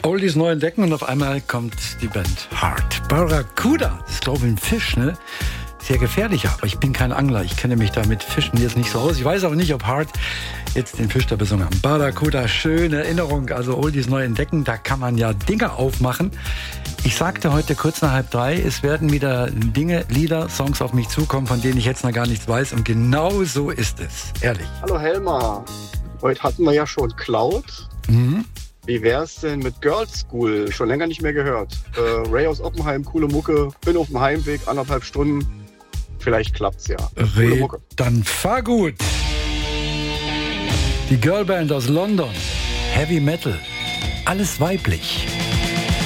Oldies neu entdecken und auf einmal kommt die Band Heart. Barracuda, das ist glaube ich ein Fisch, ne? Sehr gefährlicher, aber ich bin kein Angler. Ich kenne mich da mit Fischen jetzt nicht so aus. Ich weiß auch nicht, ob Heart jetzt den Fisch da besungen haben. Barracuda, schöne Erinnerung. Also Oldies neu entdecken, da kann man ja Dinge aufmachen. Ich sagte heute kurz nach 2:30, es werden wieder Dinge, Lieder, Songs auf mich zukommen, von denen ich jetzt noch gar nichts weiß. Und genau so ist es, ehrlich. Hallo Helmar, heute hatten wir ja schon Cloud. Wie wär's denn mit Girls School? Schon länger nicht mehr gehört. Ray aus Oppenheim, coole Mucke. Bin auf dem Heimweg, 1,5 Stunden. Vielleicht klappt's ja. Coole Mucke. Dann fahr gut. Die Girlband aus London. Heavy Metal. Alles weiblich.